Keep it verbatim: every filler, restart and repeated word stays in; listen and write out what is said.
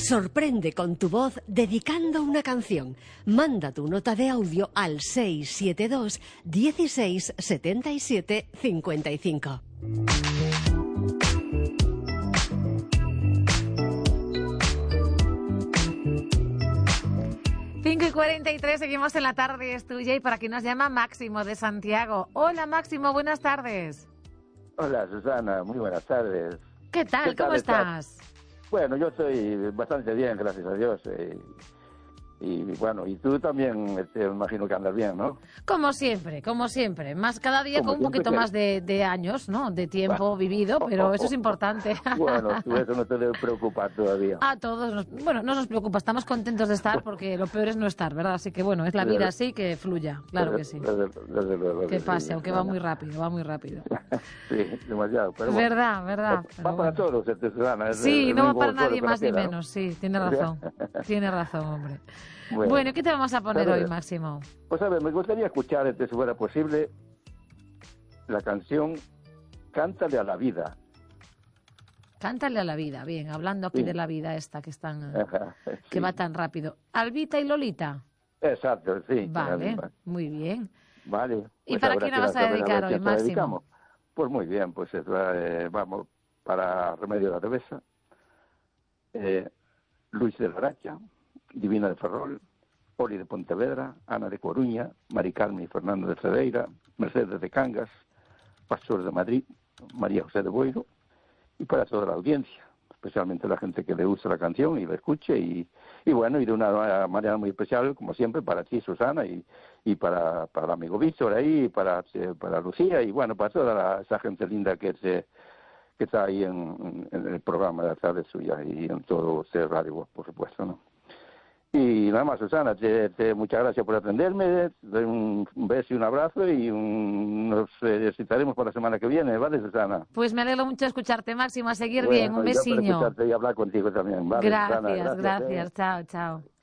Sorprende con tu voz dedicando una canción. Manda tu nota de audio al seis siete dos, dieciséis, setenta y siete, cincuenta y cinco. cinco y cuarenta y tres, seguimos en La Tarde es Tuya, y para quien nos llama, Máximo de Santiago. Hola Máximo, buenas tardes. Hola Susana, muy buenas tardes. ¿Qué tal? ¿Qué tal ¿Cómo estás? estás? Bueno, yo estoy bastante bien, gracias a Dios. Eh, y bueno, y tú también, este, me imagino que andas bien, ¿no? Como siempre, como siempre. Más cada día Como con un poquito siempre, más de, de años, ¿no? De tiempo vivido, pero eso es importante. Bueno, tú eso no te debe preocupar todavía. A todos, nos, bueno, no nos preocupa, estamos contentos de estar porque lo peor es no estar, ¿verdad? Así que bueno, es la vida así, que fluya, claro que sí. Desde, desde luego. Que sí, pase, sí, aunque va muy rápido, va muy rápido. Sí, demasiado, pero bueno. Verdad, verdad. Va, pero va para bueno. todos, este, Susana. Es Sí, el no va mismo para esfuerzo nadie que más ni cualquiera, ¿no? menos, sí, tiene razón. Tiene razón, hombre. Bueno, Bueno, ¿qué te vamos a poner ¿sabes? hoy, Máximo? Pues a ver, me gustaría escuchar, este, si fuera posible, la canción Cántale a la vida. Cántale a la vida, bien, hablando aquí Sí. de la vida esta que están, Ajá, que sí. va tan rápido. Albita y Lolita. Exacto, sí. Vale, muy bien. Vale. ¿Y Pues para habrá quién que la vas a saber dedicar ver hoy, quién se la Máximo? dedicamos. Pues muy bien, pues eh, vamos para Remedio de la Revesa, eh, Luis de Laracha, Divina de Ferrol, Oli de Pontevedra, Ana de Coruña, Mari Carmen y Fernando de Cedeira, Mercedes de Cangas, Pastor de Madrid, María José de Boiro, y para toda la audiencia, especialmente la gente que le gusta la canción y la escuche, y, y bueno, y de una manera muy especial, como siempre, para ti, Susana, y, y para, para el amigo Víctor ahí, y para, para Lucía, y bueno, para toda la, esa gente linda que se que está ahí en, en el programa de la tarde suya y en todo este radio, por supuesto, ¿no? Y nada más, Susana, te, te, muchas gracias por atenderme, te doy un, un beso y un abrazo, y un, nos eh, citaremos para la semana que viene, ¿vale, Susana? Pues me alegro mucho de escucharte, Máximo, a seguir Bueno, bien, un y yo para besiño. escucharte y hablar contigo también, ¿vale, Gracias, Susana? Gracias, gracias, eh. chao, chao.